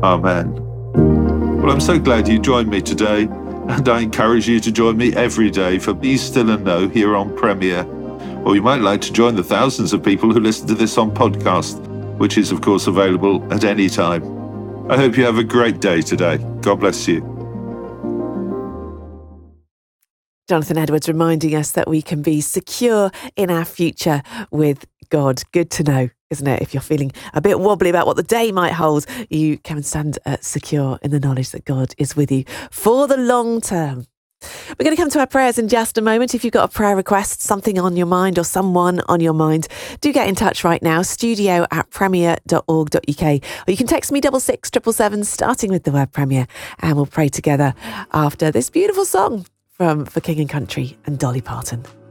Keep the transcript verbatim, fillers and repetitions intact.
Amen. Well, I'm so glad you joined me today, and I encourage you to join me every day for Be Still and Know here on Premier. Or you might like to join the thousands of people who listen to this on podcast, which is, of course, available at any time. I hope you have a great day today. God bless you. Jonathan Edwards reminding us that we can be secure in our future with God. Good to know, isn't it? If you're feeling a bit wobbly about what the day might hold, you can stand uh, secure in the knowledge that God is with you for the long term. We're going to come to our prayers in just a moment. If you've got a prayer request, something on your mind or someone on your mind, do get in touch right now, studio at premier dot org dot uk. Or you can text me double six triple seven, starting with the word Premier, and we'll pray together after this beautiful song from For King and Country and Dolly Parton.